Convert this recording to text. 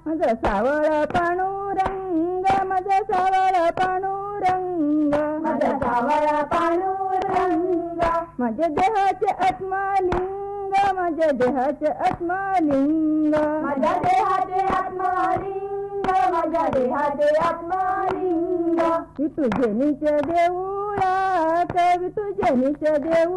माझा सावळा पांडुरंग, माझा सावळा पांडुरंग, माझा सावळा पांडुरंग, माझ्या देहाचे आत्मालिंग, माझ्या देहाचे आत्मालिंग, माझ्या देहाचे आत्मालिंग, माझ्या देहाचे आत्मालिंग. विठू जनीच्या देऊळात, विठू जनीच्या देऊळात,